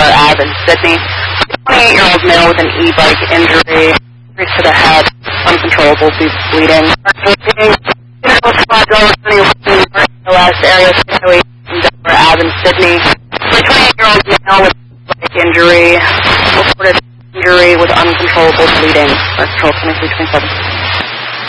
Delaware Ave in Sydney. 28-year-old male with an e-bike injury, injuries to the head, uncontrollable bleeding. Medical squad drove in the last area of Delaware Ave in Sydney. 28-year-old male with bike injury, reported injury with uncontrollable bleeding. Control 2327.